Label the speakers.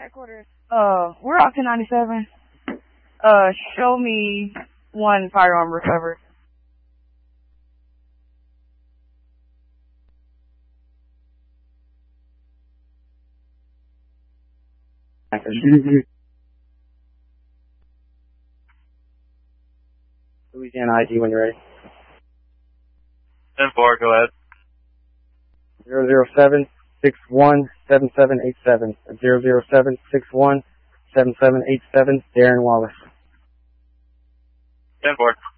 Speaker 1: Headquarters. We're out to 97. Show me one firearm recovered.
Speaker 2: Louisiana ID when you're ready.
Speaker 3: 10-4, go ahead.
Speaker 2: 007-61-7787. 007-61-7787, Darren Wallace.
Speaker 3: 10-4.